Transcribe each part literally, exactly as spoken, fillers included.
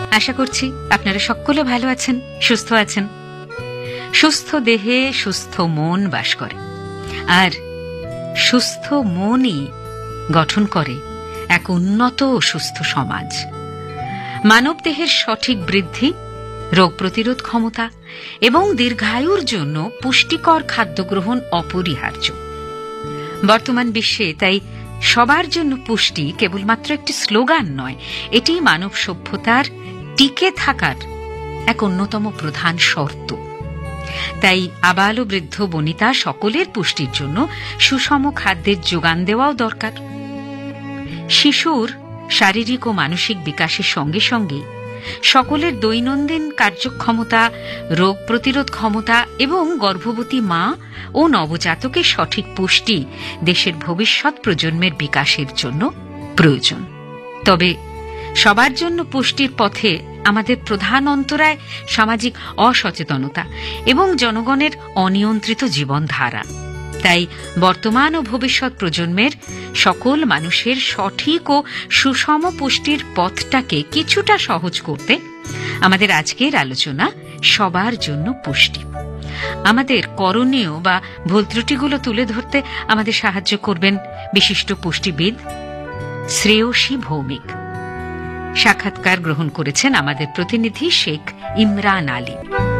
আশা করছি আপনারা সকলে ভালো আছেন, সুস্থ আছেন। সুস্থ দেহে সুস্থ মন বাস করে, আর সুস্থ মনই গঠন করে এক উন্নত ও সুস্থ সমাজ। মানব দেহের সঠিক বৃদ্ধি, রোগ প্রতিরোধ ক্ষমতা এবং দীর্ঘায়ুর জন্য পুষ্টিকর খাদ্য গ্রহণ অপরিহার্য। বর্তমান বিশ্বে তাই সবার জন্য পুষ্টি কেবলমাত্র একটি স্লোগান নয়, এটি মানব সভ্যতার টিকে থাকার এক অন্যতম প্রধান শর্ত। তাই আবাল বৃদ্ধ বনিতা সকলের পুষ্টির জন্য সুষম খাদ্যের যোগান দেওয়াও দরকার। শিশুর শারীরিক ও মানসিক বিকাশের সঙ্গে সঙ্গে সকলের দৈনন্দিন কার্যক্ষমতা, রোগ প্রতিরোধ ক্ষমতা এবং গর্ভবতী মা ও নবজাতকের সঠিক পুষ্টি দেশের ভবিষ্যৎ প্রজন্মের বিকাশের জন্য প্রয়োজন। তবে সবার জন্য পুষ্টির পথে আমাদের প্রধান অন্তরায় সামাজিক অসচেতনতা এবং জনগণের অনিয়ন্ত্রিত জীবনধারা। তাই বর্তমান ও ভবিষ্যৎ প্রজন্মের সকল মানুষের সঠিক ও সুষম পুষ্টির পথটাকে কিছুটা সহজ করতে আমাদের আজকের আলোচনা সবার জন্য পুষ্টি। আমাদের করণীয় বা ভুল ত্রুটিগুলো তুলে ধরতে আমাদের সাহায্য করবেন বিশিষ্ট পুষ্টিবিদ শ্রেয়সী ভৌমিক। সাক্ষাৎকার গ্রহণ করেছেন আমাদের প্রতিনিধি শেখ ইমরান আলী।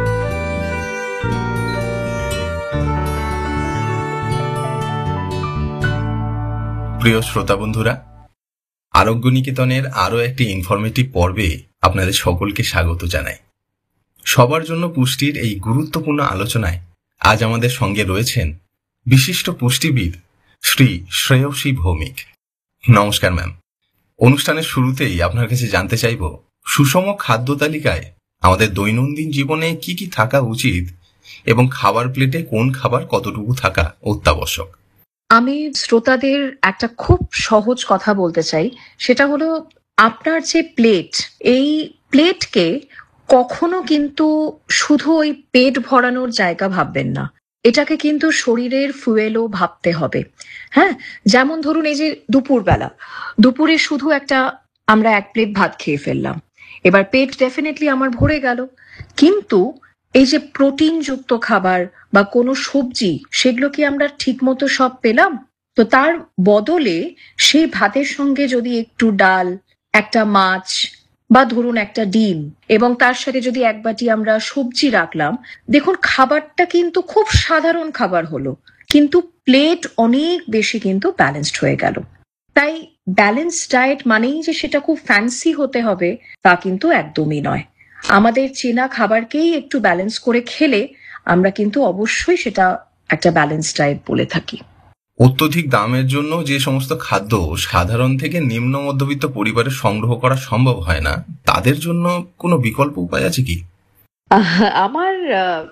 প্রিয় শ্রোতা বন্ধুরা, আরোগ্য নিকেতনের আরো একটি ইনফরমেটিভ পর্বে আপনাদের সকলকে স্বাগত জানাই। সবার জন্য পুষ্টির এই গুরুত্বপূর্ণ আলোচনায় আজ আমাদের সঙ্গে রয়েছেন বিশিষ্ট পুষ্টিবিদ শ্রী শ্রেয়সী ভৌমিক। নমস্কার ম্যাম। অনুষ্ঠানের শুরুতেই আপনার কাছে জানতে চাইব, সুষম খাদ্য তালিকায় আমাদের দৈনন্দিন জীবনে কি কি থাকা উচিত এবং খাবার প্লেটে কোন খাবার কতটুকু থাকা অত্যাবশ্যক। আমি শ্রোতাদের একটা খুব সহজ কথা বলতে চাই, সেটা হলো আপনার যে প্লেট, এই প্লেটকে কখনো কিন্তু শুধু ওই পেট ভরানোর জায়গা ভাববেন না, এটাকে কিন্তু শরীরের ফুয়েলও ভাবতে হবে। হ্যাঁ, যেমন ধরুন এই যে দুপুরবেলা, দুপুরে শুধু একটা আমরা এক প্লেট ভাত খেয়ে ফেললাম, এবার পেট ডেফিনেটলি আমার ভরে গেল, কিন্তু এই যে প্রোটিনযুক্ত খাবার বা কোনো সবজি, সেগুলো কি আমরা ঠিক মতো সব পেলাম? তো তার বদলে সেই ভাতের সঙ্গে যদি একটু ডাল, একটা মাছ বা ধরুন একটা ডিম এবং তার সাথে যদি এক বাটি আমরা সবজি রাখলাম, দেখুন খাবারটা কিন্তু খুব সাধারণ খাবার হলো, কিন্তু প্লেট অনেক বেশি কিন্তু ব্যালেন্সড হয়ে গেল। তাই ব্যালেন্স ডায়েট মানেই যে সেটা খুব ফ্যান্সি হতে হবে তা কিন্তু একদমই নয়। আমাদের চেনা খাবারকেই একটু ব্যালেন্স করে খেলে আমরা কিন্তু অবশ্যই সেটা একটা ব্যালেন্স ডায়েট বলে থাকি। অত্যধিক দামের জন্য যে সমস্ত খাদ্য সাধারণ থেকে নিম্ন মধ্যবিত্ত পরিবারে সংগ্রহ করা সম্ভব হয় না, তাদের জন্য কোনো বিকল্প উপায় আছে কি? আমার